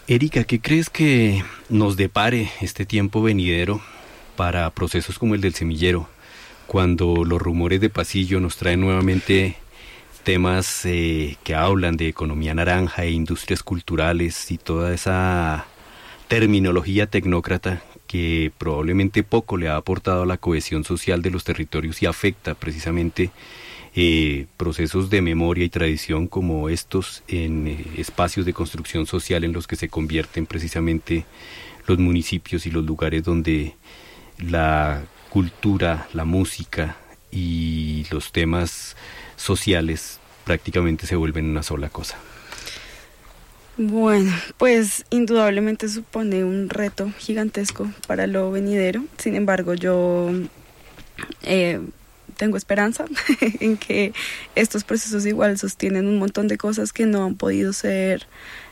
Erika, ¿qué crees que nos depare este tiempo venidero para procesos como el del semillero, cuando los rumores de pasillo nos traen nuevamente temas que hablan de economía naranja e industrias culturales y toda esa terminología tecnócrata que probablemente poco le ha aportado a la cohesión social de los territorios y afecta precisamente procesos de memoria y tradición como estos en espacios de construcción social en los que se convierten precisamente los municipios y los lugares donde la cultura, la música y los temas sociales prácticamente se vuelven una sola cosa? Bueno, pues indudablemente supone un reto gigantesco para lo venidero. Sin embargo, yo tengo esperanza en que estos procesos igual sostienen un montón de cosas que no han podido ser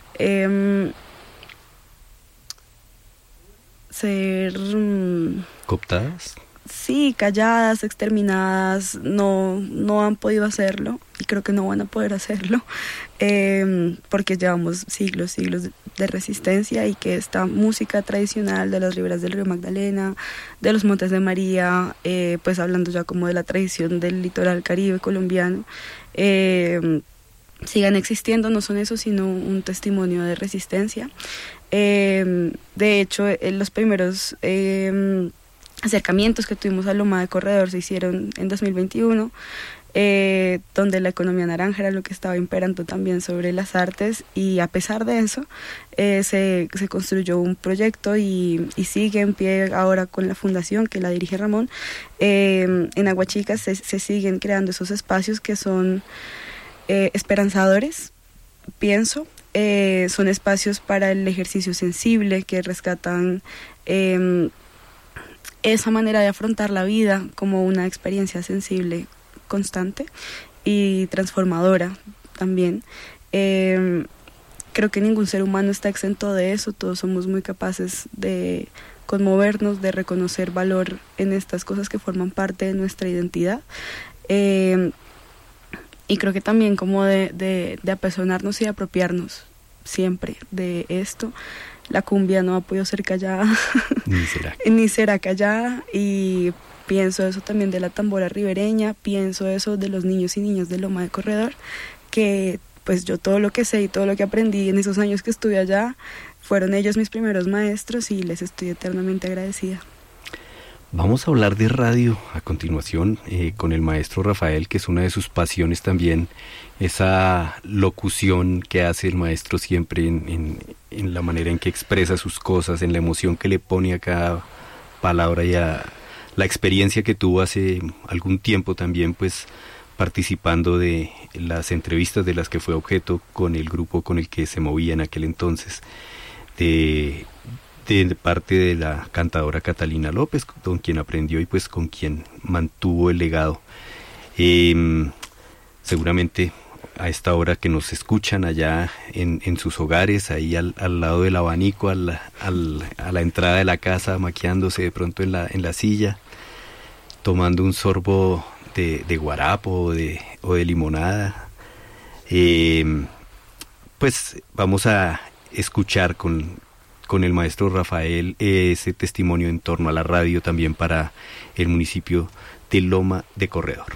¿cooptadas? Sí, calladas, exterminadas, no han podido hacerlo y creo que no van a poder hacerlo porque llevamos siglos de resistencia y que esta música tradicional de las riberas del río Magdalena, de los Montes de María, pues hablando ya como de la tradición del litoral caribe colombiano, sigan existiendo, no son eso sino un testimonio de resistencia. De hecho, los primeros acercamientos que tuvimos a Loma de Corredor se hicieron en 2021, donde la economía naranja era lo que estaba imperando también sobre las artes, y a pesar de eso se construyó un proyecto y sigue en pie ahora con la fundación que la dirige Ramón. En Aguachica se siguen creando esos espacios que son esperanzadores, pienso. Son espacios para el ejercicio sensible que rescatan esa manera de afrontar la vida como una experiencia sensible, constante y transformadora también. Creo que ningún ser humano está exento de eso, todos somos muy capaces de conmovernos, de reconocer valor en estas cosas que forman parte de nuestra identidad. Y creo que también como de apersonarnos y de apropiarnos siempre de esto. La cumbia no ha podido ser callada, ni será callada, y pienso eso también de la tambora ribereña, pienso eso de los niños y niñas de Loma de Corredor, que pues yo todo lo que sé y todo lo que aprendí en esos años que estuve allá, fueron ellos mis primeros maestros y les estoy eternamente agradecida. Vamos a hablar de radio a continuación con el maestro Rafael, que es una de sus pasiones también, esa locución que hace el maestro siempre en la manera en que expresa sus cosas, en la emoción que le pone a cada palabra y a la experiencia que tuvo hace algún tiempo también, pues participando de las entrevistas de las que fue objeto con el grupo con el que se movía en aquel entonces, de parte de la cantadora Catalina López, con quien aprendió y pues con quien mantuvo el legado. Seguramente a esta hora que nos escuchan allá en sus hogares, ahí al lado del abanico, a la entrada de la casa, maquiándose de pronto en la silla, tomando un sorbo de guarapo o de limonada, pues vamos a escuchar con el maestro Rafael ese testimonio en torno a la radio también para el municipio de Loma de Corredor.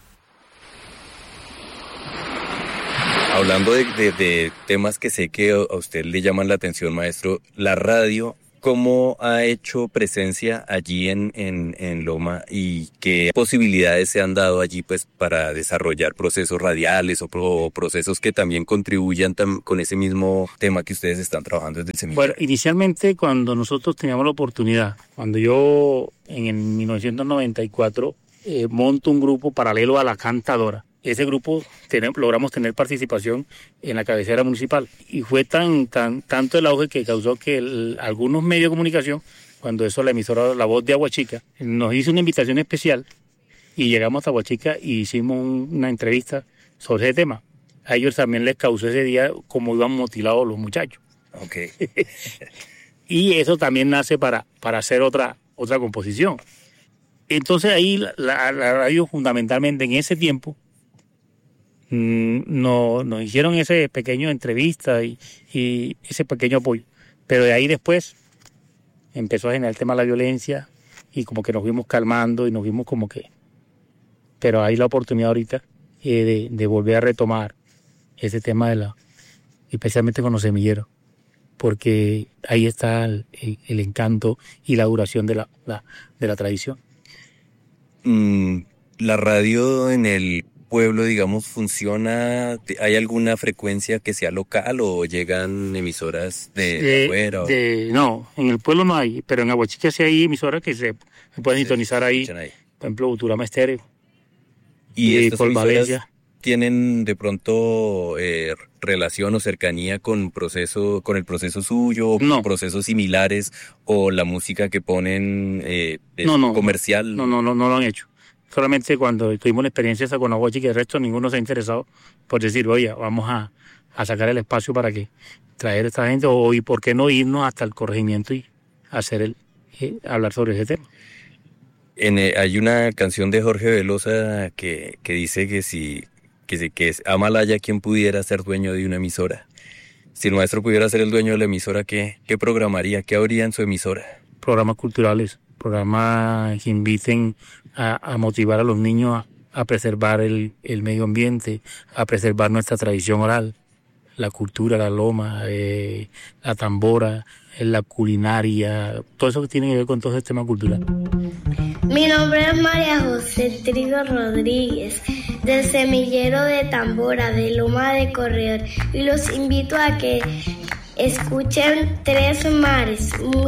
Hablando de temas que sé que a usted le llaman la atención, maestro, la radio, ¿cómo ha hecho presencia allí en Loma y qué posibilidades se han dado allí pues para desarrollar procesos radiales o procesos que también contribuyan con ese mismo tema que ustedes están trabajando desde el semillero? Bueno, inicialmente cuando nosotros teníamos la oportunidad, cuando yo en el 1994 monto un grupo paralelo a la cantadora, ese grupo logramos tener participación en la cabecera municipal y fue tanto el auge que causó que algunos medios de comunicación, cuando eso la emisora La Voz de Aguachica, nos hizo una invitación especial y llegamos a Aguachica y hicimos una entrevista sobre ese tema. A ellos también les causó ese día como iban motivados los muchachos. Okay. Y eso también nace para hacer otra composición. Entonces ahí la radio fundamentalmente en ese tiempo nos hicieron ese pequeño entrevista y ese pequeño apoyo. Pero de ahí después empezó a generar el tema de la violencia y como que nos fuimos calmando y nos vimos como que... Pero hay la oportunidad ahorita de volver a retomar ese tema especialmente con los semilleros, porque ahí está el encanto y la duración de la tradición. ¿La radio en el pueblo, digamos, funciona? ¿Hay alguna frecuencia que sea local o llegan emisoras de afuera? No, en el pueblo no hay, pero en Aguachica sí hay emisoras que se pueden sintonizar ahí. Por ejemplo, Buturama Estéreo. ¿Y estas por Valencia tienen de pronto relación o cercanía con el proceso suyo, o procesos similares, o la música que ponen comercial? No lo han hecho. Solamente cuando tuvimos la experiencia esa con Aguachica, el resto ninguno se ha interesado por decir, oye, vamos a sacar el espacio para que traer a esta gente, y por qué no irnos hasta el corregimiento y hacer hablar sobre ese tema. Hay una canción de Jorge Velosa que dice que es Amalaya quien pudiera ser dueño de una emisora. Si el maestro pudiera ser el dueño de la emisora, ¿qué programaría? ¿Qué habría en su emisora? Programas culturales, programas que inviten a motivar a los niños a preservar el medio ambiente, a preservar nuestra tradición oral, la cultura, la loma, la tambora, la culinaria, todo eso que tiene que ver con todo ese tema cultural. Mi nombre es María José Trigo Rodríguez, del Semillero de Tambora, de Loma de Corredor, y los invito a que escuchen Tres Mares,